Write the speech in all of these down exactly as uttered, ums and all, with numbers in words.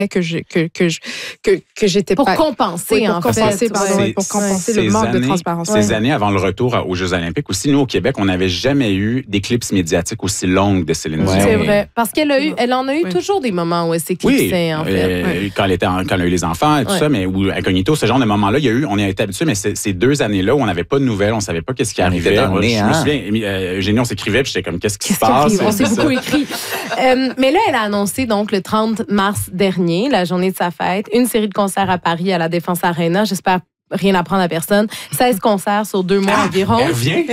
que je que que je que que j'étais pour pas compenser oui, pour en compenser, fait pardon, C'est- pour compenser ces le manque années, de transparence. Ces Ouais. années avant le retour aux Jeux olympiques aussi, nous au Québec, on n'avait jamais eu d'éclipse médiatique aussi longue de Céline Dion. Ouais. C'est vrai. Parce qu'elle a eu, elle en a eu Oui. toujours des moments où elle Oui, s'éclipsait, en fait. euh, Ouais. quand, elle était en- quand elle a eu les enfants et tout Ouais. ça, mais ou incognito, ce genre de moments-là, il y a eu, on a été habitués, mais c'est- ces deux années-là où on n'avait pas de nouvelles, on savait pas qu'est-ce qui On arrivait. était dans le Moi, nez, je me hein? souviens, euh, Eugénie, on s'écrivait, puis j'étais comme, qu'est-ce qui se Qu'est-ce qui passe? arrive? On s'est C'est beaucoup ça. écrit. Euh, mais là, elle a annoncé donc le trente mars dernier, la journée de sa fête, une série de concerts à Paris à la Défense Arena. J'espère rien apprendre à personne. seize concerts sur deux mois environ. Elle revient?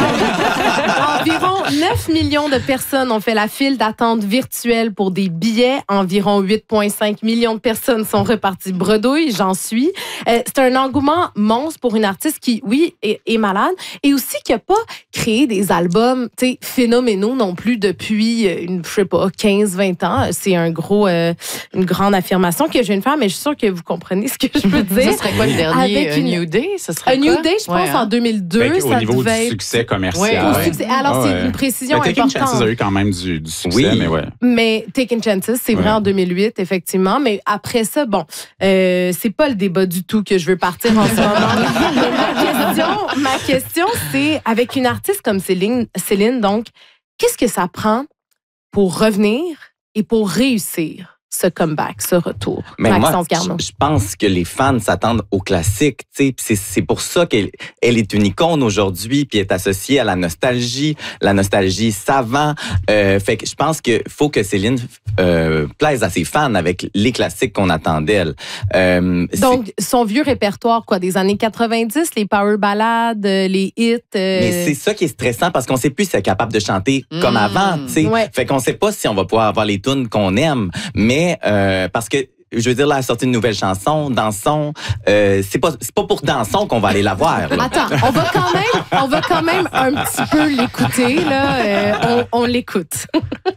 Environ neuf millions de personnes ont fait la file d'attente virtuelle pour des billets. Environ huit virgule cinq millions de personnes sont reparties bredouille, j'en suis. Euh, c'est un engouement monstre pour une artiste qui, oui, est, est malade et aussi qui n'a pas créé des albums tu sais, phénoménaux non plus depuis, euh, une, je sais pas, quinze vingt ans. C'est un gros, euh, une grande affirmation que je viens de faire, mais je suis sûre que vous comprenez ce que je veux dire. Ça serait quoi le dernier? Avec Un une- New Day? Ce serait A New quoi? Day, je pense, Ouais, hein? en deux mille deux. Fait qu'au ça niveau devait du être succès commercial. Ouais, au ouais. succès. Alors, Ah c'est ouais. une précision Mais Taking importante. Chances a eu quand même du, du succès, Oui. mais ouais. Mais Taking Chances, c'est vrai Ouais. en deux mille huit, effectivement. Mais après ça, bon, euh, c'est pas le débat du tout que je veux partir en ce moment. ma question, ma question, c'est avec une artiste comme Céline, Céline, donc, qu'est-ce que ça prend pour revenir et pour réussir ce comeback, ce retour? Mais moi, Maxence Garneau. je je pense que les fans s'attendent au classique, tu sais. Puis C'est c'est pour ça qu'elle elle est une icône aujourd'hui, puis est associée à la nostalgie, la nostalgie savant. Euh, fait que je pense qu'il faut que Céline euh, plaise à ses fans avec les classiques qu'on attend d'elle. Euh, c'est- Donc, son vieux répertoire, quoi, des années quatre-vingt-dix, les power ballades, euh, les hits. euh, Mais c'est ça qui est stressant parce qu'on sait plus si elle est capable de chanter comme Mm. avant, tu sais. Ouais. Fait qu'on sait pas si on va pouvoir avoir les tunes qu'on aime, mais euh, parce que je veux dire, là, elle a sorti une nouvelle chanson, Danson. Euh, c'est pas, c'est pas pour Danson qu'on va aller la voir. là. Attends, on va quand même, on va quand même un petit peu l'écouter là. Euh, on on l'écoute.